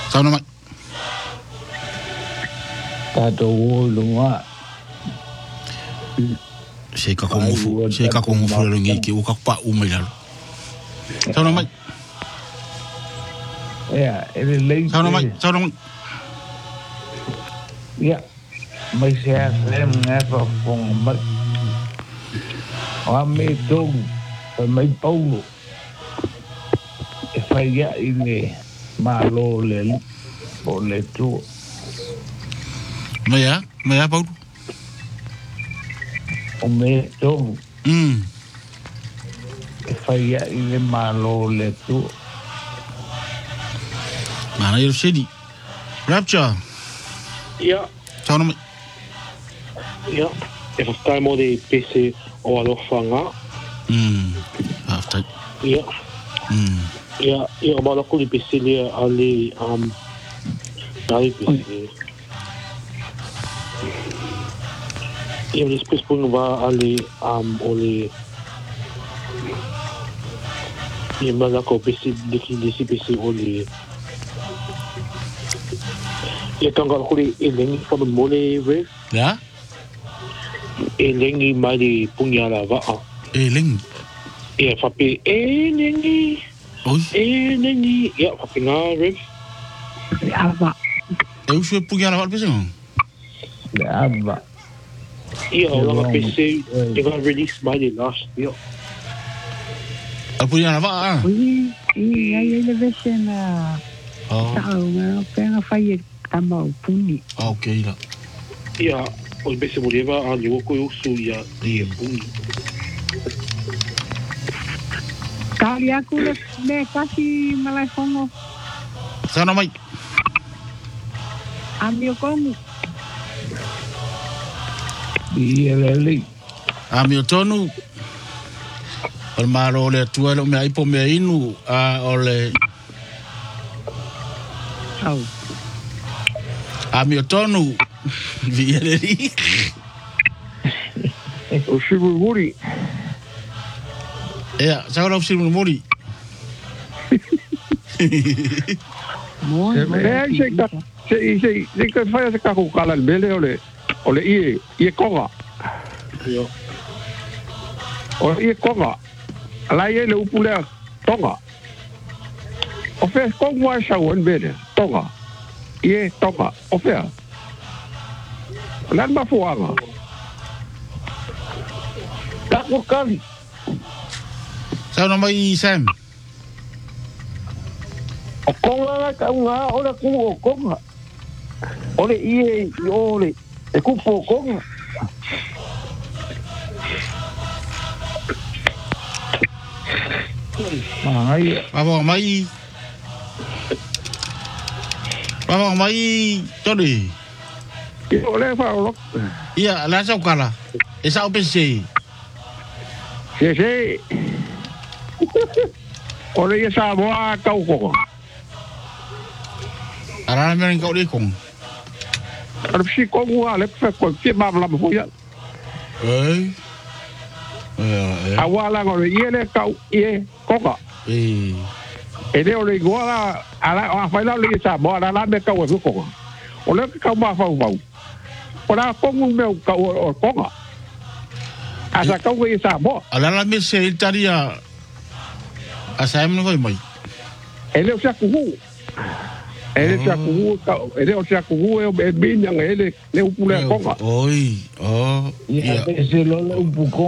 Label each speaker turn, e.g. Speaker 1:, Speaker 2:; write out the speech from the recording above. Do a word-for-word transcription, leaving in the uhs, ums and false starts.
Speaker 1: Sauna mai.
Speaker 2: Tato lunga.
Speaker 1: Se ka kongu se ka kongu fu lo ngi ki o ka pa u mai la. Sauna mai.
Speaker 2: Ya, ele lei.
Speaker 1: Sauna mai, sauna mai.
Speaker 2: Ya. Mai se a sem nga pa fong mai. Wa me tong pa mai paulo. E fai ya ine malo le o le tu.
Speaker 1: Mai ya, mai ya paulo.
Speaker 2: O me tong.
Speaker 1: Mm.
Speaker 2: E fai ya ine malo le tu.
Speaker 1: Mana yo sedi. Rapture.
Speaker 3: Ja.
Speaker 1: Sauna mai.
Speaker 3: Ja. E whastai mo de pese o alofanga.
Speaker 1: Mm. After.
Speaker 3: Ja.
Speaker 1: Mm.
Speaker 3: Ja, ja, maar dan kon die pese le ali um ali pese. Ja, die pese pun va ali um oli. Ja, maar dan kon pese diki disi pese oli. Ja, kan gaan goeie eling van de mole weer.
Speaker 1: Ja?
Speaker 3: Elingi mai di punyala va.
Speaker 1: Eling.
Speaker 3: Ja, fapi elingi.
Speaker 1: Oi.
Speaker 3: Elingi. Ja, fapi ngare.
Speaker 2: Aba.
Speaker 1: Eu sou punya la pese ngo.
Speaker 2: Aba.
Speaker 3: Ja, lang pese. Je gaan release mai di last. Ja.
Speaker 1: Al punya la va.
Speaker 4: Ui, i ai ele vese na
Speaker 1: Oh.
Speaker 4: tau na pena fai tamba o puni.
Speaker 1: Ah, okay la.
Speaker 3: Ja, o pese mo leva a yo ko usu ya di pungi.
Speaker 4: Kali aku le me kasi malai hongo
Speaker 1: Sauna mai.
Speaker 4: amio kongu.
Speaker 2: Ia le lei.
Speaker 1: A mi tonu. Al maro le tuelo me aipo me inu a ole
Speaker 4: Au.
Speaker 1: a mi tonu. Vieri.
Speaker 2: O sibu guri.
Speaker 1: Ja, sauna op sinu mori.
Speaker 4: Moi.
Speaker 2: Eh, se ka se se se ka fai se ka ko kala bele ole. Ole ie ie konga.
Speaker 3: Ja.
Speaker 2: O ie konga. Ala ie le upule tonga. O fe konga sa won bele. Tonga. Ie tonga. O fe. Lan ba fuanga. Tak ko kan.
Speaker 1: Sauna mai Sam.
Speaker 2: O konga la ka nga ora ku o konga. Ole ie ole e ku po konga. Ai,
Speaker 1: Baba mai. Baba mai todi.
Speaker 2: ke ole fa lo.
Speaker 1: Ia, la sa kala. Esa o pese.
Speaker 2: Se se. Ole ia sa boa kau ko.
Speaker 1: Ara me ngau di kong.
Speaker 2: Ar si ko wa le fa ko ke ma bla mo ya.
Speaker 1: Eh. Eh.
Speaker 2: Awala ngore ie le kau ie koka.
Speaker 1: Eh.
Speaker 2: E le ole gola ala a fa la le sa boa la me kau ko ko. Ole kau ma fa wa. Ora ko mu me kau o koka. Asa kau ko sa boa.
Speaker 1: Ala la me se itaria. Asa em no vai mai.
Speaker 2: Ele o sa ku. Ele sa ku ka ele o sa ku e binya ele le upule koka.
Speaker 1: Oi. Oh.
Speaker 2: Ia se lo le upu